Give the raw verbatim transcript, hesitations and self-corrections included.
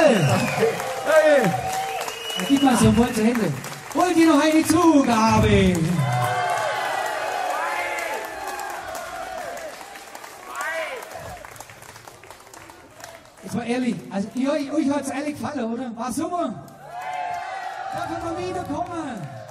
Jawohl! Hey. Gib mal so wohl zur Hände. Holt ihr noch eine Zugabe? Jetzt mal ehrlich, also ihr, euch hat es ehrlich gefallen, oder? War super? Darf ich mal wiederkommen?